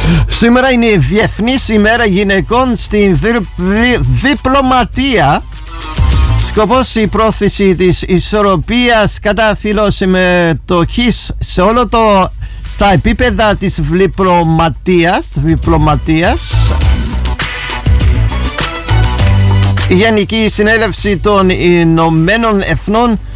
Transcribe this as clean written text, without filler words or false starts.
Σήμερα είναι η Διεθνής ημέρα γυναικών στην διπλωματία. Σκοπός η πρόθεση της ισορροπίας κατά φύλων συμμετοχής σε όλο το στα επίπεδα της διπλωματίας. Η Γενική Συνέλευση των Ηνωμένων Εθνών